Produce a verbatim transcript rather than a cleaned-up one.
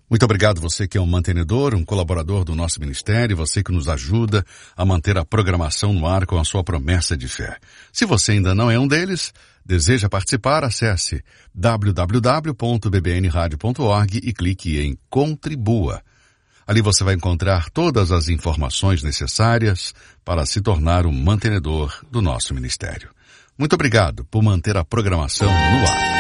Muito obrigado você que é um mantenedor, um colaborador do nosso ministério, você que nos ajuda a manter a programação no ar com a sua promessa de fé. Se você ainda não é um deles, deseja participar, acesse w w w ponto b b n radio ponto org e clique em Contribua. Ali você vai encontrar todas as informações necessárias para se tornar um mantenedor do nosso ministério. Muito obrigado por manter a programação no ar.